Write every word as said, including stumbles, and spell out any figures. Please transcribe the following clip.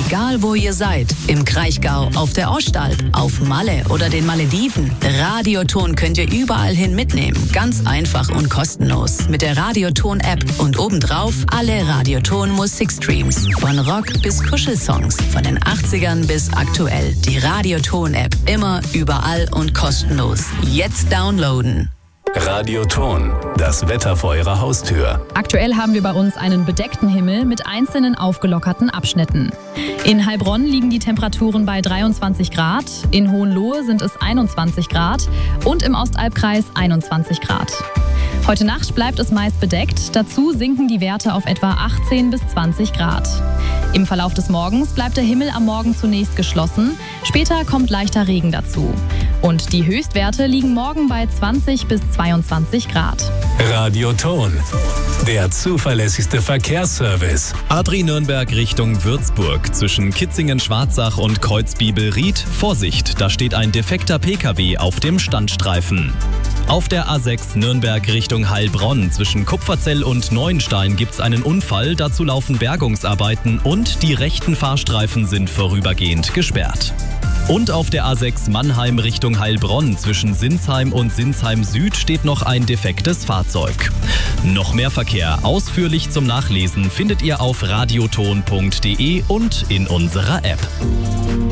Egal wo ihr seid, im Kraichgau, auf der Ostalb, auf Malle oder den Malediven, Radioton könnt ihr überall hin mitnehmen. Ganz einfach und kostenlos. Mit der Radioton-App und obendrauf alle Radioton-Musikstreams. Von Rock bis Kuschelsongs, von den achtzigern bis aktuell. Die Radioton-App. Immer, überall und kostenlos. Jetzt downloaden. Radioton, das Wetter vor Ihrer Haustür. Aktuell haben wir bei uns einen bedeckten Himmel mit einzelnen aufgelockerten Abschnitten. In Heilbronn liegen die Temperaturen bei dreiundzwanzig Grad, in Hohenlohe sind es einundzwanzig Grad und im Ostalbkreis einundzwanzig Grad. Heute Nacht bleibt es meist bedeckt, dazu sinken die Werte auf etwa achtzehn bis zwanzig Grad. Im Verlauf des Morgens bleibt der Himmel am Morgen zunächst geschlossen, später kommt leichter Regen dazu. Und die Höchstwerte liegen morgen bei zwanzig bis zweiundzwanzig Grad. Radioton, der zuverlässigste Verkehrsservice. A drei Nürnberg Richtung Würzburg zwischen Kitzingen-Schwarzach und Kreuzbiebel-Ried. Vorsicht, da steht ein defekter Pkw auf dem Standstreifen. Auf der A sechs Nürnberg Richtung Heilbronn zwischen Kupferzell und Neuenstein gibt's einen Unfall. Dazu laufen Bergungsarbeiten und die rechten Fahrstreifen sind vorübergehend gesperrt. Und auf der A sechs Mannheim Richtung Heilbronn zwischen Sinsheim und Sinsheim Süd steht noch ein defektes Fahrzeug. Noch mehr Verkehr ausführlich zum Nachlesen findet ihr auf radioton punkt de und in unserer App.